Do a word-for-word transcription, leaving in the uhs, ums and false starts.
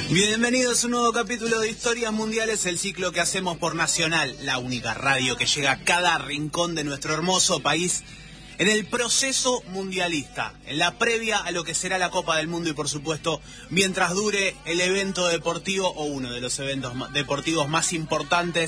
Bienvenidos a un nuevo capítulo de Historias Mundiales, el ciclo que hacemos por Nacional, la única radio que llega a cada rincón de nuestro hermoso país en el proceso mundialista, en la previa a lo que será la Copa del Mundo y, por supuesto, mientras dure el evento deportivo o uno de los eventos deportivos más importantes